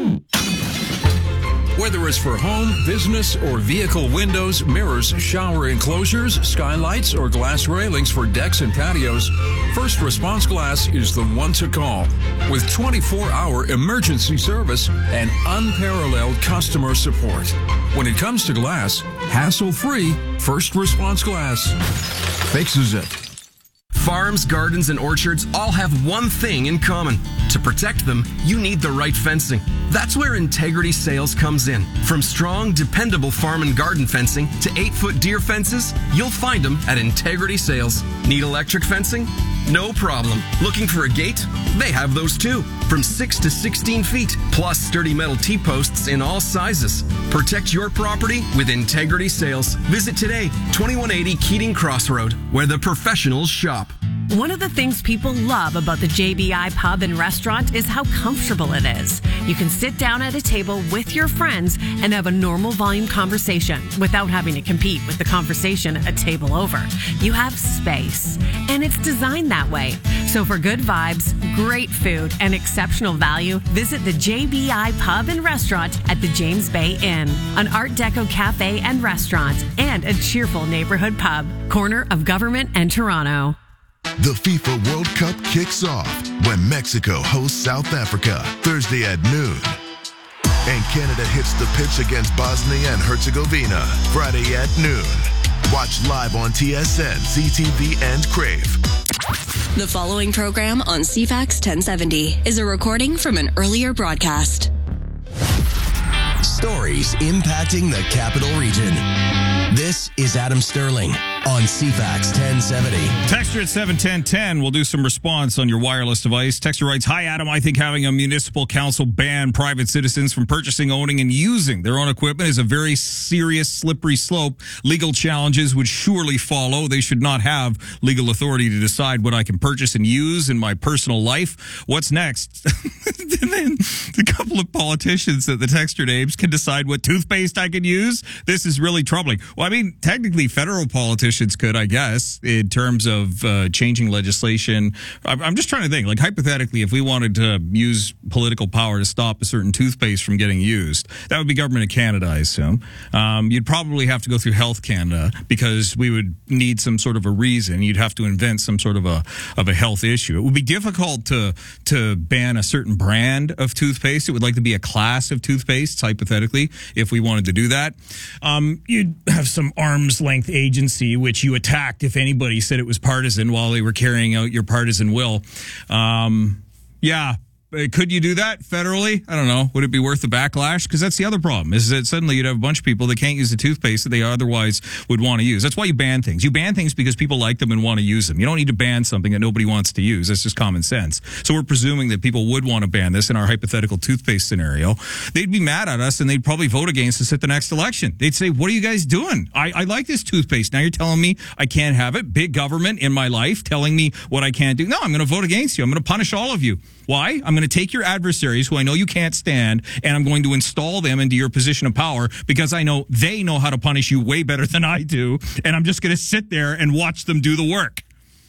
Whether it's for home, business, or vehicle windows, mirrors, shower enclosures, skylights, or glass railings for decks and patios, First Response Glass is the one to call. With 24-hour emergency service and unparalleled customer support. When it comes to glass, hassle-free First Response Glass fixes it. Farms, gardens, and orchards all have one thing in common. To protect them, you need the right fencing. That's where Integrity Sales comes in. From strong, dependable farm and garden fencing to 8-foot deer fences, you'll find them at Integrity Sales. Need electric fencing? No problem. Looking for a gate? They have those too. From 6 to 16 feet, plus sturdy metal T-posts in all sizes. Protect your property with Integrity Sales. Visit today, 2180 Keating Crossroad, where the professionals shop. One of the things people love about the JBI Pub and Restaurant is how comfortable it is. You can sit down at a table with your friends and have a normal volume conversation without having to compete with the conversation a table over. You have space, and it's designed that way. So for good vibes, great food, and exceptional value, visit the JBI Pub and Restaurant at the James Bay Inn, an Art Deco cafe and restaurant, and a cheerful neighborhood pub, corner of Government and Toronto. The FIFA World Cup kicks off when Mexico hosts South Africa Thursday at noon. And Canada hits the pitch against Bosnia and Herzegovina Friday at noon. Watch live on TSN, CTV, and Crave. The following program on CFAX 1070 is a recording from an earlier broadcast. Stories impacting the Capital Region. This is Adam Sterling on CFAX 1070. Texture at 71010 will do some response on your wireless device. Texture writes, "Hi, Adam. I think having a municipal council ban private citizens from purchasing, owning, and using their own equipment is a very serious, slippery slope. Legal challenges would surely follow. They should not have legal authority to decide what I can purchase and use in my personal life. What's next?" And then a couple of politicians that the texture names can decide what toothpaste I can use. This is really troubling. Well, I mean, technically, federal politicians could, I guess, in terms of changing legislation. I'm just trying to think, like, hypothetically, if we wanted to use political power to stop a certain toothpaste from getting used, that would be Government of Canada, I assume. You'd probably have to go through Health Canada because we would need some sort of a reason. You'd have to invent some sort of a health issue. It would be difficult to ban a certain brand of toothpaste. It would like to be a class of toothpastes, hypothetically, if we wanted to do that. You'd have some arm's length agency, which you attacked if anybody said it was partisan while they were carrying out your partisan will. Yeah, Could you do that federally? I don't know. Would it be worth the backlash? Because that's the other problem, is that suddenly you'd have a bunch of people that can't use the toothpaste that they otherwise would want to use. That's why you ban things. You ban things because people like them and want to use them. You don't need to ban something that nobody wants to use. That's just common sense. So we're presuming that people would want to ban this in our hypothetical toothpaste scenario. They'd be mad at us and they'd probably vote against us at the next election. They'd say, what are you guys doing? I like this toothpaste. Now you're telling me I can't have it? Big government in my life telling me what I can't do? No, I'm going to vote against you. I'm going to punish all of you. Why? I'm going to take your adversaries who I know you can't stand and I'm going to install them into your position of power because I know they know how to punish you way better than I do. And I'm just going to sit there and watch them do the work.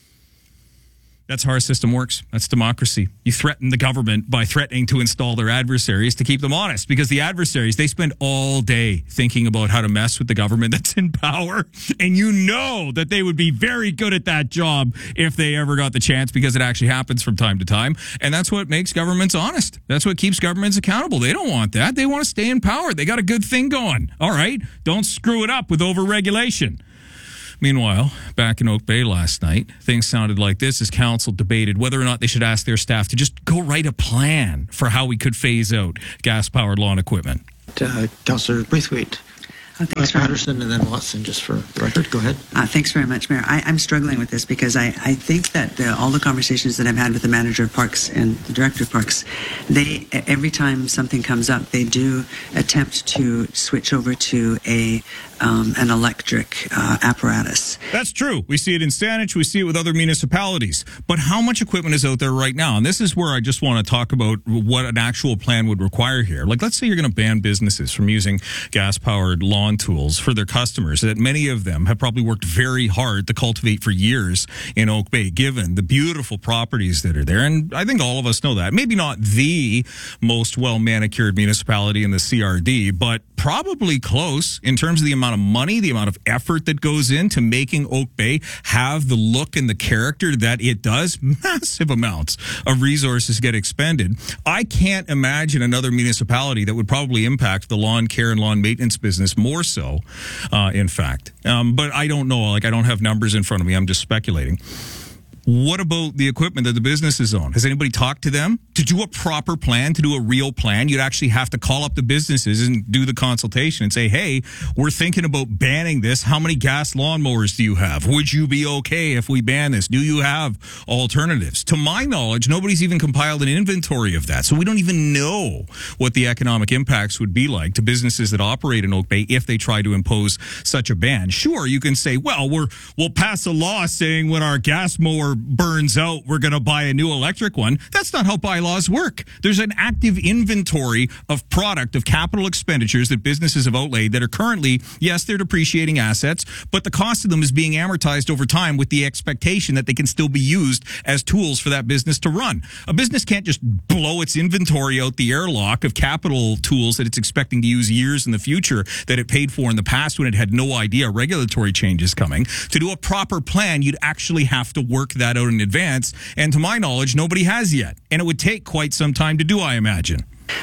That's how our system works. That's democracy. You threaten the government by threatening to install their adversaries to keep them honest, because the adversaries, they spend all day thinking about how to mess with the government that's in power. And you know that they would be very good at that job if they ever got the chance, because it actually happens from time to time. And that's what makes governments honest. That's what keeps governments accountable. They don't want that. They want to stay in power. They got a good thing going. All right. Don't screw it up with overregulation. Meanwhile, back in Oak Bay last night, things sounded like this as council debated whether or not they should ask their staff to just go write a plan for how we could phase out gas-powered lawn equipment. Councillor Braithwaite. Thanks, Patterson, and then Watson, just for the record. Go ahead. Thanks very much, Mayor. I'm struggling with this because I think that all the conversations that I've had with the manager of parks and the director of parks, they, every time something comes up, they do attempt to switch over to an electric apparatus. That's true. We see it in Saanich. We see it with other municipalities. But how much equipment is out there right now? And this is where I just want to talk about what an actual plan would require here. Like, let's say you're going to ban businesses from using gas-powered lawn tools for their customers, that many of them have probably worked very hard to cultivate for years in Oak Bay, given the beautiful properties that are there. And I think all of us know that. Maybe not the most well-manicured municipality in the CRD, but probably close in terms of the amount of money, the amount of effort that goes into making Oak Bay have the look and the character that it does. Massive amounts of resources get expended. I can't imagine another municipality that would probably impact the lawn care and lawn maintenance business more so, in fact. But I don't know. Like, I don't have numbers in front of me. I'm just speculating. What about the equipment that the businesses own? Has anybody talked to them? To do a proper plan, to do a real plan, you'd actually have to call up the businesses and do the consultation and say, hey, we're thinking about banning this. How many gas lawnmowers do you have? Would you be okay if we ban this? Do you have alternatives? To my knowledge, nobody's even compiled an inventory of that. So we don't even know what the economic impacts would be like to businesses that operate in Oak Bay if they try to impose such a ban. Sure, you can say, well, we'll pass a law saying when our gas mower burns out, we're going to buy a new electric one. That's not how bylaws work. There's an active inventory of product, of capital expenditures that businesses have outlaid that are currently, yes, they're depreciating assets, but the cost of them is being amortized over time with the expectation that they can still be used as tools for that business to run. A business can't just blow its inventory out the airlock of capital tools that it's expecting to use years in the future that it paid for in the past when it had no idea regulatory change is coming. To do a proper plan, you'd actually have to work that out in advance, and to my knowledge, nobody has yet, and it would take quite some time to do, I imagine.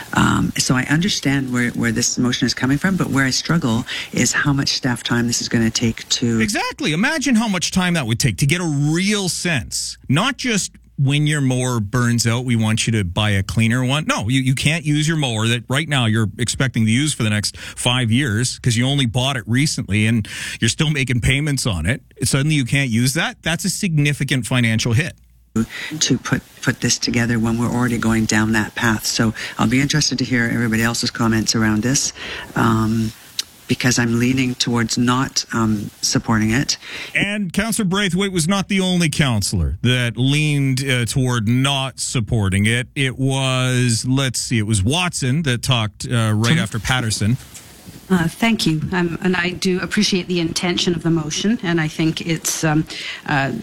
So I understand where this motion is coming from, but where I struggle is how much staff time this is going to take to... Exactly. Imagine how much time that would take to get a real sense, not just when your mower burns out, we want you to buy a cleaner one. No, you can't use your mower that right now you're expecting to use for the next 5 years because you only bought it recently and you're still making payments on it. Suddenly you can't use that. That's a significant financial hit. To put this together when we're already going down that path. So I'll be interested to hear everybody else's comments around this. Because I'm leaning towards not supporting it. And Councillor Braithwaite was not the only councillor that leaned toward not supporting it. It was, it was Watson that talked right after Patterson. Thank you. And I do appreciate the intention of the motion, and I think it's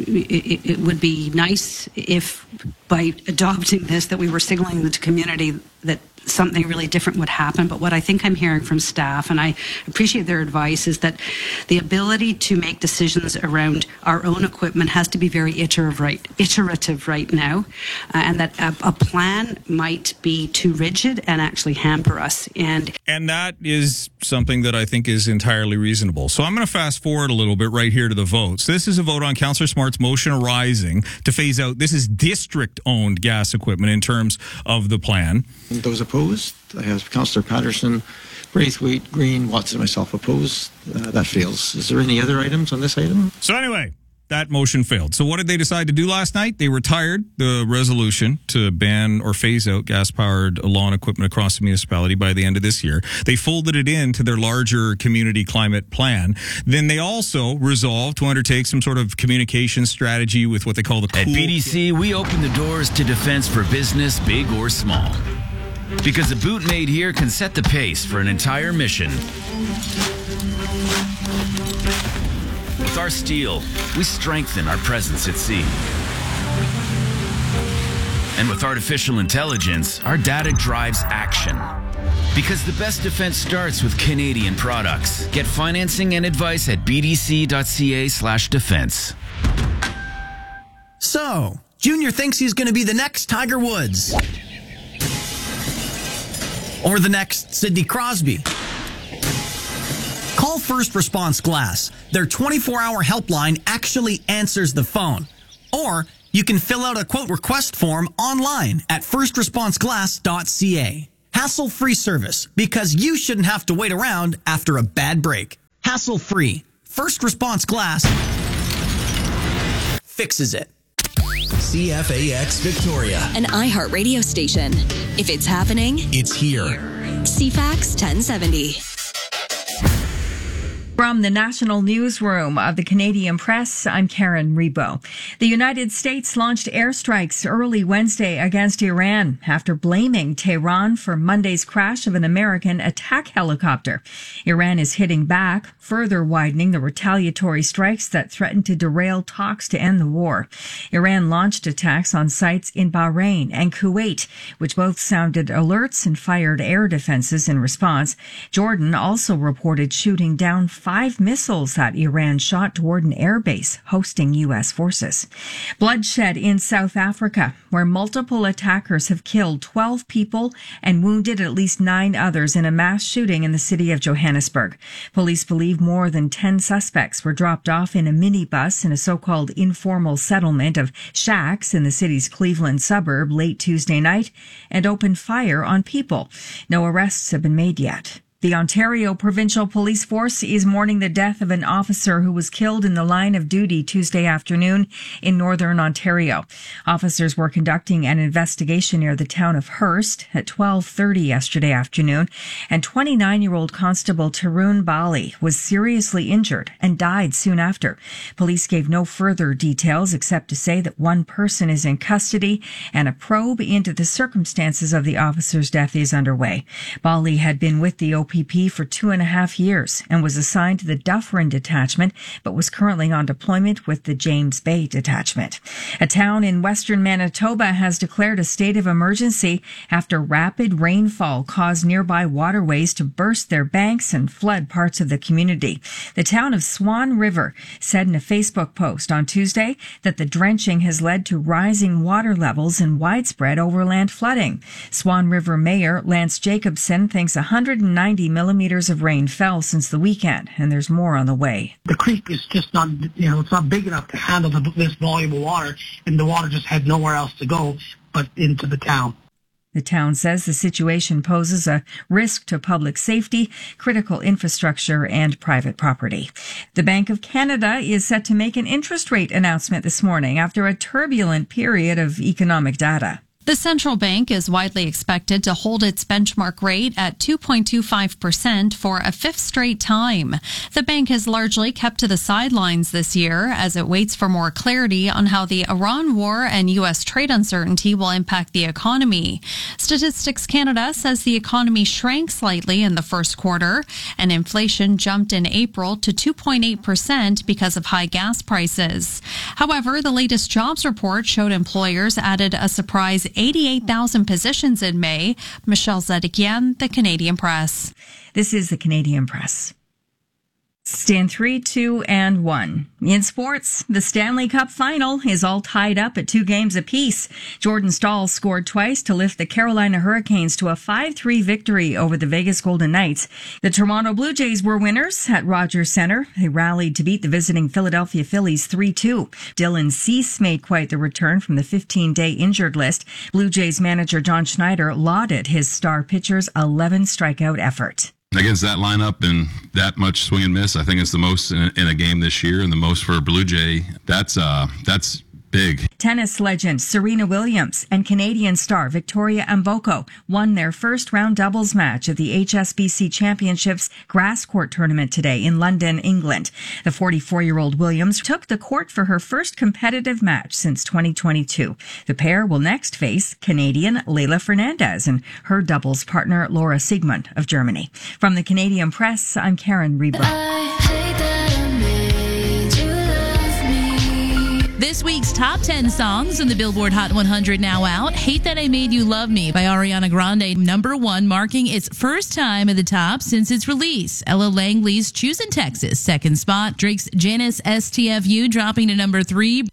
it would be nice if by adopting this that we were signaling to the community that something really different would happen. But what I think I'm hearing from staff, and I appreciate their advice, is that the ability to make decisions around our own equipment has to be very iterative right now, and that a plan might be too rigid and actually hamper us. And that is something that I think is entirely reasonable. So I'm going to fast forward a little bit right here to the votes. This is a vote on Councillor Smart's motion arising to phase out, this is district-owned gas equipment in terms of the plan. Those opposed? I have Councillor Patterson, Braithwaite, Green, Watson, and myself opposed. That fails. Is there any other items on this item? So anyway, that motion failed. So what did they decide to do last night? They retired the resolution to ban or phase out gas-powered lawn equipment across the municipality by the end of this year. They folded it into their larger community climate plan. Then they also resolved to undertake some sort of communication strategy with what they call the At BDC, we open the doors to defense for business, big or small. Because a boot made here can set the pace for an entire mission. With our steel, we strengthen our presence at sea. And with artificial intelligence, our data drives action. Because the best defense starts with Canadian products. Get financing and advice at bdc.ca/defense. So, Junior thinks he's going to be the next Tiger Woods. Or the next Sidney Crosby. Call First Response Glass. Their 24-hour helpline actually answers the phone. Or you can fill out a quote request form online at firstresponseglass.ca. Hassle-free service, because you shouldn't have to wait around after a bad break. Hassle-free. First Response Glass fixes it. CFAX Victoria. An iHeart radio station. If it's happening, it's here. CFAX 1070. From the National Newsroom of the Canadian Press, I'm Karen Rebo. The United States launched airstrikes early Wednesday against Iran after blaming Tehran for Monday's crash of an American attack helicopter. Iran is hitting back, further widening the retaliatory strikes that threaten to derail talks to end the war. Iran launched attacks on sites in Bahrain and Kuwait, which both sounded alerts and fired air defenses in response. Jordan also reported shooting down 5 missiles that Iran shot toward an airbase hosting U.S. forces. Bloodshed in South Africa, where multiple attackers have killed 12 people and wounded at least 9 others in a mass shooting in the city of Johannesburg. Police believe more than 10 suspects were dropped off in a minibus in a so-called informal settlement of shacks in the city's Cleveland suburb late Tuesday night and opened fire on people. No arrests have been made yet. The Ontario Provincial Police Force is mourning the death of an officer who was killed in the line of duty Tuesday afternoon in northern Ontario. Officers were conducting an investigation near the town of Hearst at 12:30 yesterday afternoon, and 29-year-old Constable Tarun Bali was seriously injured and died soon after. Police gave no further details except to say that one person is in custody and a probe into the circumstances of the officer's death is underway. Bali had been with the OPP for 2.5 years and was assigned to the Dufferin Detachment, but was currently on deployment with the James Bay Detachment. A town in western Manitoba has declared a state of emergency after rapid rainfall caused nearby waterways to burst their banks and flood parts of the community. The town of Swan River said in a Facebook post on Tuesday that the drenching has led to rising water levels and widespread overland flooding. Swan River Mayor Lance Jacobson thinks 190 millimeters of rain fell since the weekend, and there's more on the way. The creek is just not, it's not big enough to handle this volume of water, and the water just had nowhere else to go but into the town. The town says the situation poses a risk to public safety, critical infrastructure, and private property. The Bank of Canada is set to make an interest rate announcement this morning after a turbulent period of economic data. The central bank is widely expected to hold its benchmark rate at 2.25% for a fifth straight time. The bank has largely kept to the sidelines this year as it waits for more clarity on how the Iran war and U.S. trade uncertainty will impact the economy. Statistics Canada says the economy shrank slightly in the first quarter, and inflation jumped in April to 2.8% because of high gas prices. However, the latest jobs report showed employers added a surprise 88,000 positions in May. Michelle Zedekian, The Canadian Press. This is The Canadian Press. Stand 3, 2, and 1. In sports, the Stanley Cup final is all tied up at 2 games apiece. Jordan Staal scored twice to lift the Carolina Hurricanes to a 5-3 victory over the Vegas Golden Knights. The Toronto Blue Jays were winners at Rogers Centre. They rallied to beat the visiting Philadelphia Phillies 3-2. Dylan Cease made quite the return from the 15-day injured list. Blue Jays manager John Schneider lauded his star pitcher's 11 strikeout effort. Against that lineup and that much swing and miss, I think it's the most in a game this year, and the most for a Blue Jay. That's big. Tennis legend Serena Williams and Canadian star Victoria Mboko won their first round doubles match of the HSBC Championships grass court tournament today in London, England. The 44-year-old Williams took the court for her first competitive match since 2022. The pair will next face Canadian Leylah Fernandez and her doubles partner Laura Siegmund of Germany. From the Canadian Press, I'm Karen Rebo. This week's top 10 songs in the Billboard Hot 100 now out. Hate That I Made You Love Me by Ariana Grande, #1, marking its first time at the top since its release. Ella Langley's Choosin' Texas, second spot. Drake's Janice STFU dropping to #3.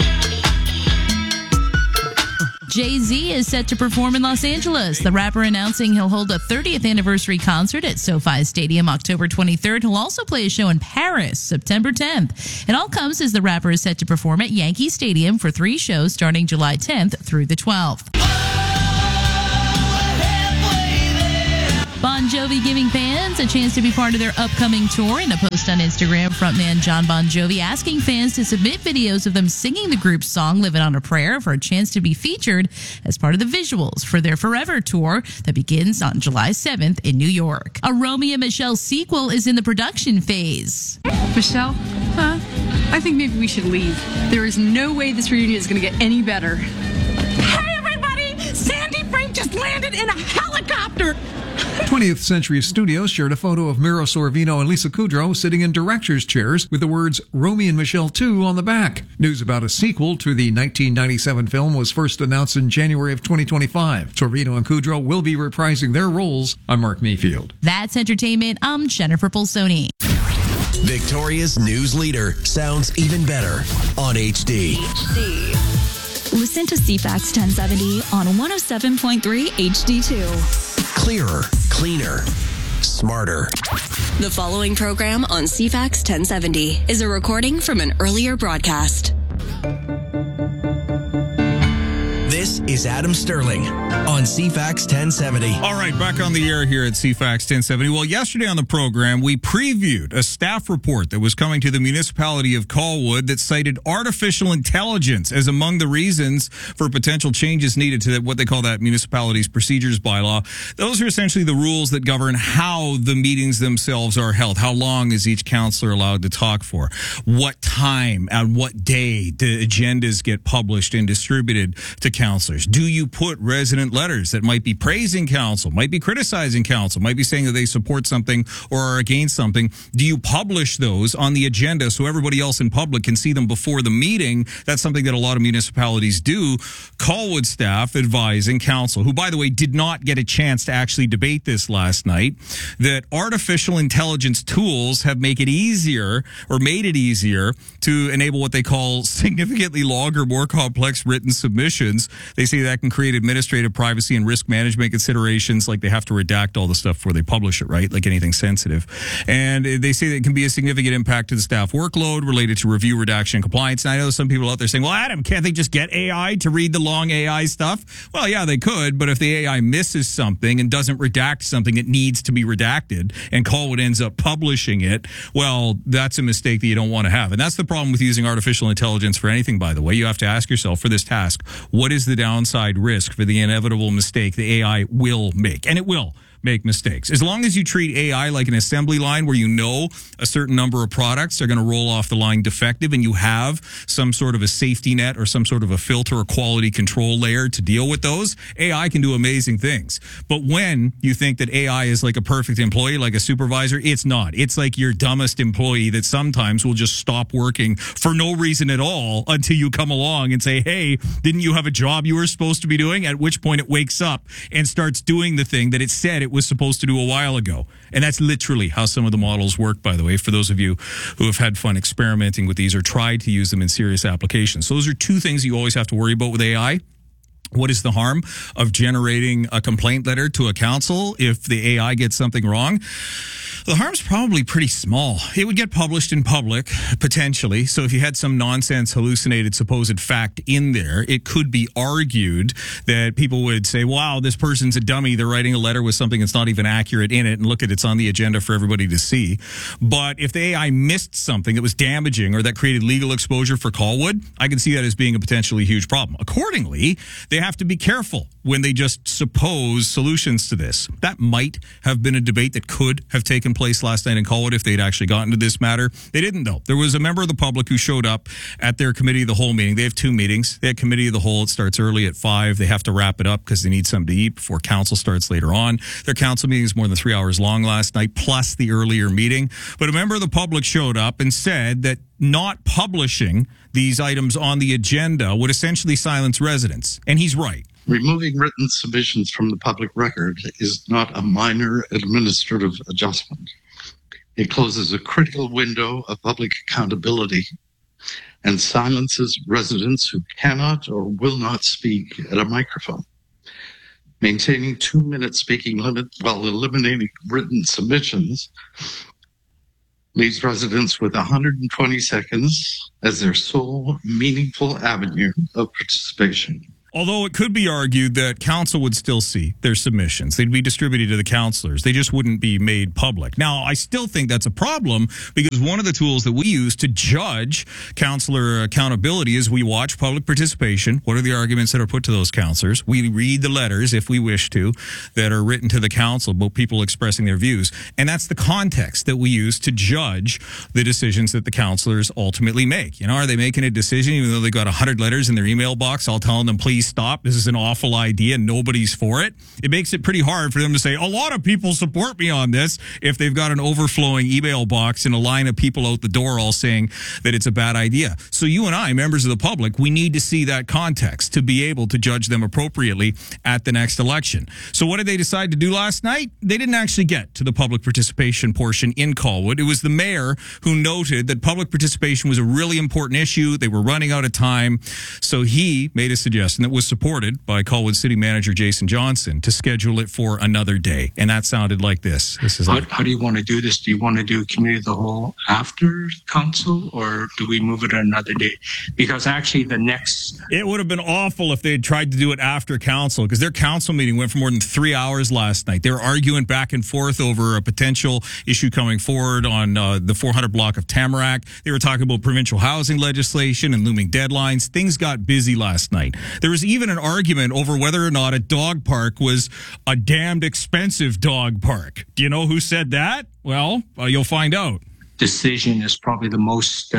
Jay-Z is set to perform in Los Angeles. The rapper announcing he'll hold a 30th anniversary concert at SoFi Stadium October 23rd. He'll also play a show in Paris September 10th. It all comes as the rapper is set to perform at Yankee Stadium for 3 shows starting July 10th through the 12th. Bon Jovi giving fans a chance to be part of their upcoming tour. In a post on Instagram, frontman John Bon Jovi asking fans to submit videos of them singing the group's song Living on a Prayer for a chance to be featured as part of the visuals for their Forever tour that begins on July 7th in New York. A Romeo and Michelle sequel is in the production phase. Michelle, I think maybe we should leave. There is no way this reunion is going to get any better. Hey everybody! Sandy Frank just landed in a helicopter! 20th Century Studios shared a photo of Mira Sorvino and Lisa Kudrow sitting in director's chairs with the words Romy and Michelle 2 on the back. News about a sequel to the 1997 film was first announced in January of 2025. Sorvino and Kudrow will be reprising their roles. I'm Mark Mayfield. That's entertainment. I'm Jennifer Pulsoni. Victoria's news leader sounds even better on HD. Listen to CFAX 1070 on 107.3 HD2. Clearer, cleaner, smarter. The following program on CFAX 1070 is a recording from an earlier broadcast. This is Adam Sterling on CFAX 1070. All right, back on the air here at CFAX 1070. Well, yesterday on the program, we previewed a staff report that was coming to the municipality of Colwood that cited artificial intelligence as among the reasons for potential changes needed to what they call that municipality's procedures bylaw. Those are essentially the rules that govern how the meetings themselves are held. How long is each councillor allowed to talk for? What time and what day the agendas get published and distributed to councillors? Do you put resident letters that might be praising council, might be criticizing council, might be saying that they support something or are against something? Do you publish those on the agenda so everybody else in public can see them before the meeting? That's something that a lot of municipalities do. Colwood staff advising council, who, by the way, did not get a chance to actually debate this last night, that artificial intelligence tools have made it easier to enable what they call significantly longer, more complex written submissions. They say that can create administrative privacy and risk management considerations, like they have to redact all the stuff before they publish it, right? Like anything sensitive. And they say that it can be a significant impact to the staff workload related to review, redaction, and compliance. And I know some people out there saying, well, Adam, can't they just get AI to read the long AI stuff? Well, yeah, they could, but if the AI misses something and doesn't redact something it needs to be redacted and Colwood ends up publishing it, well, that's a mistake that you don't want to have. And that's the problem with using artificial intelligence for anything, by the way. You have to ask yourself for this task, what is the downside risk for the inevitable mistake the AI will make? And it will. make mistakes. As long as you treat AI like an assembly line where you know a certain number of products are going to roll off the line defective and you have some sort of a safety net or some sort of a filter or quality control layer to deal with those, AI can do amazing things. But when you think that AI is like a perfect employee, like a supervisor, it's not. It's like your dumbest employee that sometimes will just stop working for no reason at all until you come along and say, hey, didn't you have a job you were supposed to be doing? At which point it wakes up and starts doing the thing that it said it was supposed to do a while ago. And that's literally how some of the models work, by the way, for those of you who have had fun experimenting with these or tried to use them in serious applications. So those are two things you always have to worry about with AI. What is the harm of generating a complaint letter to a council if the AI gets something wrong? The harm's probably pretty small. It would get published in public, potentially. So if you had some nonsense, hallucinated, supposed fact in there, it could be argued that people would say, wow, this person's a dummy. They're writing a letter with something that's not even accurate in it. And look at it's on the agenda for everybody to see. But if the AI missed something that was damaging or that created legal exposure for Colwood, I can see that as being a potentially huge problem. Accordingly, they have to be careful when they just suppose solutions to this. That might have been a debate that could have taken place last night in Colwood if they'd actually gotten to this matter. They didn't, though. There was a member of the public who showed up at their committee of the whole meeting. They have two meetings. They had committee of the whole. It starts early at 5. They have to wrap it up because they need something to eat before council starts later on. Their council meeting is more than 3 hours long last night, plus the earlier meeting. But a member of the public showed up and said that not publishing these items on the agenda would essentially silence residents. And he's right. Removing written submissions from the public record is not a minor administrative adjustment. It closes a critical window of public accountability and silences residents who cannot or will not speak at a microphone. Maintaining 2-minute speaking limit while eliminating written submissions leaves residents with 120 seconds as their sole meaningful avenue of participation. Although it could be argued that council would still see their submissions. They'd be distributed to the councillors. They just wouldn't be made public. Now, I still think that's a problem because one of the tools that we use to judge councillor accountability is we watch public participation. What are the arguments that are put to those councillors? We read the letters, if we wish to, that are written to the council about people expressing their views. And that's the context that we use to judge the decisions that the councillors ultimately make. You know, are they making a decision even though they got 100 letters in their email box all telling them, please stop, this is an awful idea, nobody's for it? It makes it pretty hard for them to say, a lot of people support me on this, if they've got an overflowing email box and a line of people out the door all saying that it's a bad idea. So you and I, members of the public, we need to see that context to be able to judge them appropriately at the next election. So what did they decide to do last night? They didn't actually get to the public participation portion in Colwood. It was the mayor who noted that public participation was a really important issue. They were running out of time. So he made a suggestion that was supported by Colwood City Manager Jason Johnson to schedule it for another day. And that sounded like this. This is how do you want to do this? Do you want to do committee of the whole after council, or do we move it another day? Because actually it would have been awful if they had tried to do it after council, because their council meeting went for more than 3 hours last night. They were arguing back and forth over a potential issue coming forward on the 400 block of Tamarack. They were talking about provincial housing legislation and looming deadlines. Things got busy last night. There was even an argument over whether or not a dog park was a damned expensive dog park. Do you know who said that? Well, you'll find out. Decision is probably the most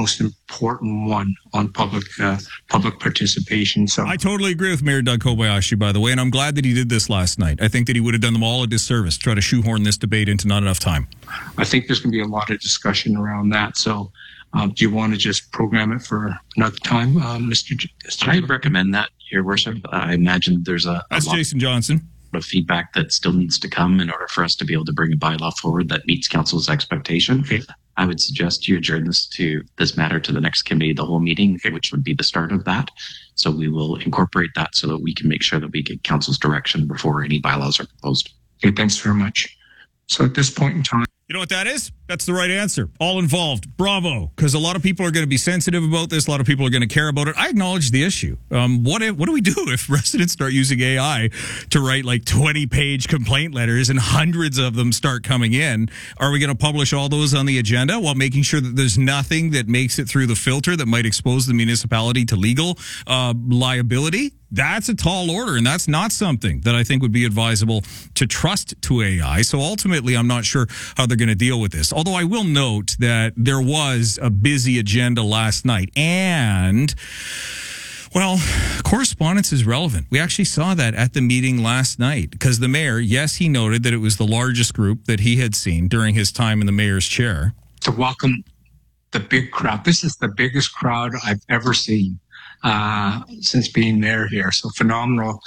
important one on public participation. So I totally agree with Mayor Doug Kobayashi, by the way, and I'm glad that he did this last night. I think that he would have done them all a disservice to try to shoehorn this debate into not enough time. I think there's going to be a lot of discussion around that. So do you want to just program it for another time, Mr. I recommend that, Your Worship. I imagine there's That's Jason Johnson. Of feedback that still needs to come in order for us to be able to bring a bylaw forward that meets council's expectation. Okay. I would suggest you adjourn this matter to the next committee of the whole meeting, which would be the start of that. So we will incorporate that so that we can make sure that we get council's direction before any bylaws are proposed. Okay, thanks very much. So at this point in time, You know what that is? That's the right answer. All involved. Bravo. Because a lot of people are going to be sensitive about this. A lot of people are going to care about it. I acknowledge the issue. What do we do if residents start using AI to write like 20-page complaint letters and hundreds of them start coming in? Are we going to publish all those on the agenda while making sure that there's nothing that makes it through the filter that might expose the municipality to legal liability? That's a tall order, and that's not something that I think would be advisable to trust to AI. So ultimately, I'm not sure how they're going to deal with this. Although I will note that there was a busy agenda last night, and well, correspondence is relevant. We actually saw that at the meeting last night because the mayor, yes, he noted that it was the largest group that he had seen during his time in the mayor's chair. To welcome the big crowd. This is the biggest crowd I've ever seen since being mayor here. So phenomenal.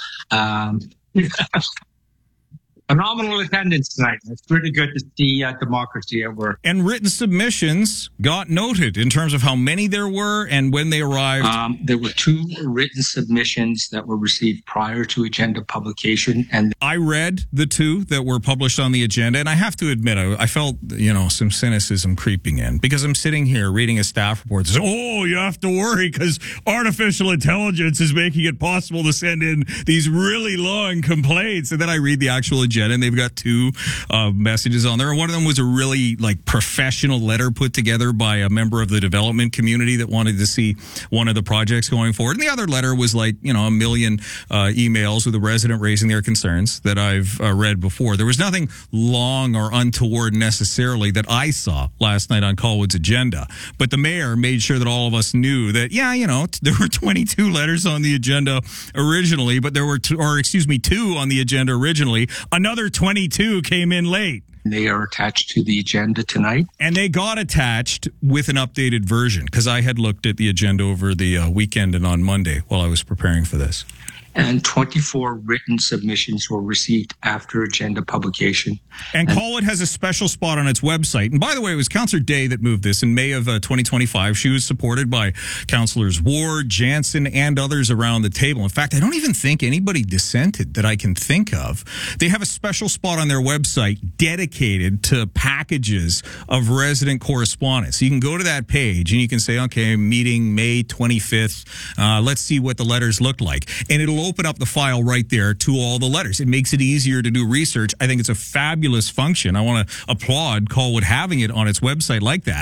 Phenomenal attendance tonight. It's really good to see democracy at work. And written submissions got noted in terms of how many there were and when they arrived. There were 2 written submissions that were received prior to agenda publication. And I read the 2 that were published on the agenda. And I have to admit, I felt, some cynicism creeping in because I'm sitting here reading a staff report that says, oh, you have to worry because artificial intelligence is making it possible to send in these really long complaints. And then I read the actual agenda. And they've got 2 messages on there. And one of them was a really professional letter put together by a member of the development community that wanted to see one of the projects going forward. And the other letter was a million emails with a resident raising their concerns that I've read before. There was nothing long or untoward necessarily that I saw last night on Colwood's agenda. But the mayor made sure that all of us knew that, there were 22 letters on the agenda originally, but there were 2 on the agenda originally. Another 22 came in late. They are attached to the agenda tonight. And they got attached with an updated version because I had looked at the agenda over the weekend and on Monday while I was preparing for this. And 24 written submissions were received after agenda publication. And Colwood has a special spot on its website. And by the way, it was Councillor Day that moved this in May of 2025. She was supported by Councillors Ward, Jansen, and others around the table. In fact, I don't even think anybody dissented that I can think of. They have a special spot on their website dedicated to packages of resident correspondence. So you can go to that page and you can say, okay, meeting May 25th. Let's see what the letters look like. And it'll open up the file right there to all the letters. It makes it easier to do research. I think it's a fabulous function. I want to applaud Colwood having it on its website like that.